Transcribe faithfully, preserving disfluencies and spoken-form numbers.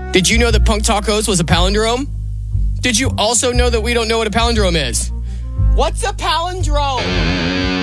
Did you know that Punk Tacos was a palindrome? Did you also know that we don't know what a palindrome is? What's a palindrome?